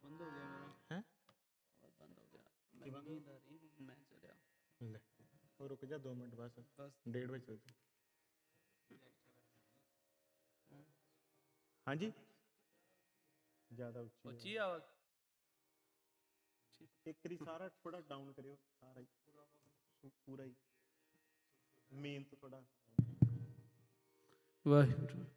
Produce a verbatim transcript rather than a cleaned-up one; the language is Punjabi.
ਬੰਦ ਹੋ ਗਿਆ ਮੇਰਾ ਹੈ ਬੰਦ ਹੋ ਗਿਆ ਮੈਨੂੰ ਨੀਂਦ ਆ ਰਹੀ ਮੈਂ ਚਲਿਆ ਲੈ ਉਹ ਰੁਕ ਜਾ ਦੋ ਮਿੰਟ ਬਸ ਬਸ ਡੇਢ ਵਜੇ ਚੱਲ ਹਾਂਜੀ ਜ਼ਿਆਦਾ ਉੱਚੀ ਉੱਚੀ ਆਵਾਜ਼ ਇੱਕ ਵਾਰੀ ਸਾਰਾ ਥੋੜਾ ਡਾਊਨ ਕਰਿਓ ਸਾਰਾ ਹੀ ਪੂਰਾ ਹੀ ਮੇਨ ਤੋਂ ਥੋੜਾ ਵਾਹਿਗੁਰੂ